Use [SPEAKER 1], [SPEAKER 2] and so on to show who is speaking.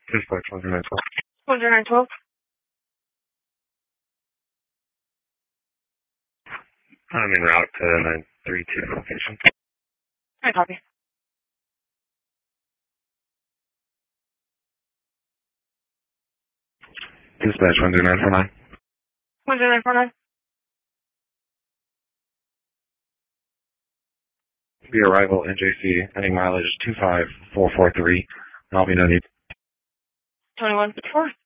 [SPEAKER 1] Dispatch 10912.
[SPEAKER 2] 10912.
[SPEAKER 1] I'm en route to 932 location.
[SPEAKER 2] I copy.
[SPEAKER 1] Dispatch 10949.
[SPEAKER 2] 10949.
[SPEAKER 1] Be arrival NJC, heading mileage 25443. I'll be no need.
[SPEAKER 2] 2154.